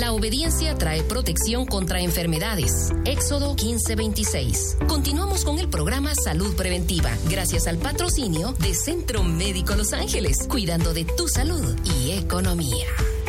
La obediencia trae protección contra enfermedades. Éxodo 15:26. Continuamos con el programa Salud Preventiva, gracias al patrocinio de Centro Médico Los Ángeles, cuidando de tu salud y economía.